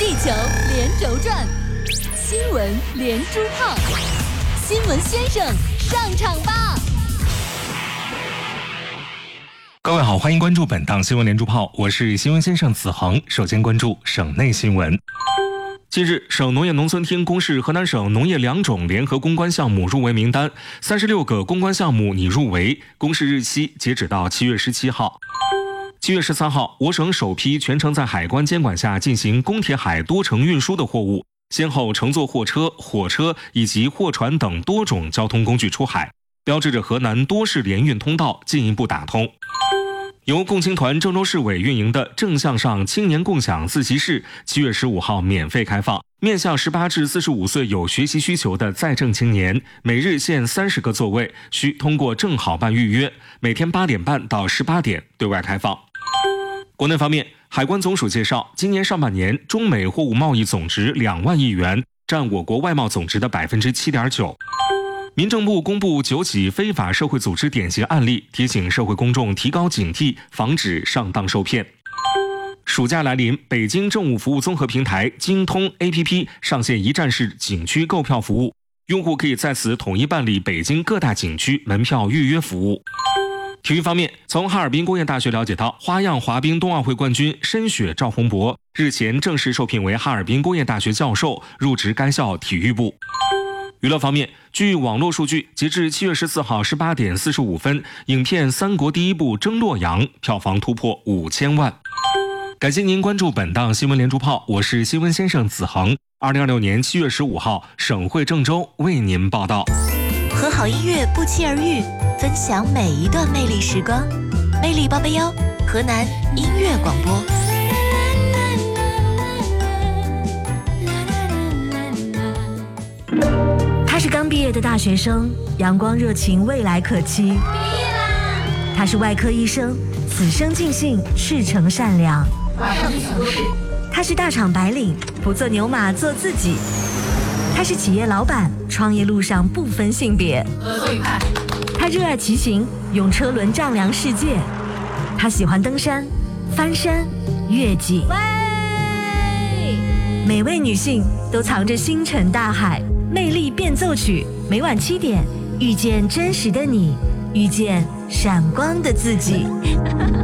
地球连轴转，新闻连珠炮，新闻先生上场吧！ 各位好，欢迎关注本档新闻连珠炮，我是新闻先生子恒。首先关注省内新闻。近日，省农业农村厅公示河南省农业两种联合攻关项目入围名单，36个攻关项目拟入围，公示日期截止到7月17号。7月13号，我省首批全程在海关监管下进行公铁海多程运输的货物，先后乘坐货车、火车以及货船等多种交通工具出海，标志着河南多市联运通道进一步打通。由共青团郑州市委运营的正向上青年共享自习室7月15号免费开放，面向18至45岁有学习需求的在郑青年，每日限30个座位，需通过正好办预约，每天8点半到18点对外开放。国内方面，海关总署介绍，今年上半年中美货物贸易总值2万亿元，占我国外贸总值的 7.9%。民政部公布9起非法社会组织典型案例，提醒社会公众提高警惕，防止上当受骗。暑假来临，北京政务服务综合平台京通 APP 上线一站式景区购票服务，用户可以在此统一办理北京各大景区门票预约服务。体育方面，从哈尔滨工业大学了解到，花样滑冰冬奥会冠军申雪赵宏博日前正式受聘为哈尔滨工业大学教授，入职该校体育部。娱乐方面，据网络数据，截至7月14号18点45分，影片《三国第一部征洛阳》票房突破5000万。感谢您关注本档新闻连珠炮，我是新闻先生子恒。2026年7月15号，省会郑州为您报道。 和好音乐不期而遇，分享每一段魅力时光。魅力881，河南音乐广播。 他是刚毕业的大学生，阳光热情，未来可期。毕业啦！他是外科医生，此生尽兴，赤诚善良。马上进行都市。他是大厂白领，不做牛马，做自己。他是企业老板，创业路上不分性别。合作愉快。他热爱骑行，用车轮丈量世界。他喜欢登山、翻山、越岭。每位女性都藏着星辰大海。魅力变奏曲，每晚7点，遇见真实的你，遇见闪光的自己。